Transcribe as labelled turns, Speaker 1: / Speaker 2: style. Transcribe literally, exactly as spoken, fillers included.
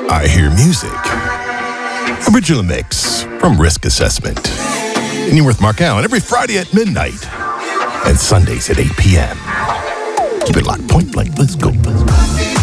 Speaker 1: I Hear Music. Original mix from Risk Assessment. Anywhere with Mark Allen every Friday at midnight and Sundays at eight p.m. Keep it locked, point blank, let's go. Let's go.